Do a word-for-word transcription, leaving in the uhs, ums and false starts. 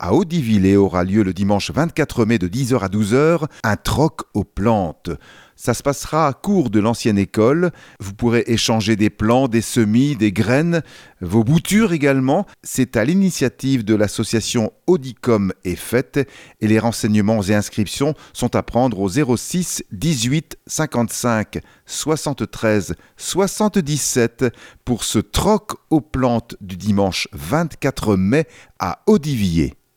à Haudivillers aura lieu le dimanche vingt-quatre mai de dix heures à douze heures, un troc aux plantes. Ça se passera à court de l'ancienne école. Vous pourrez échanger des plants, des semis, des graines, vos boutures également. C'est à l'initiative de l'association Audicom et Fête et les renseignements et inscriptions sont à prendre au zéro six dix-huit cinquante-cinq soixante-treize soixante-dix-sept pour ce troc aux plantes du dimanche vingt-quatre mai à Haudivillers.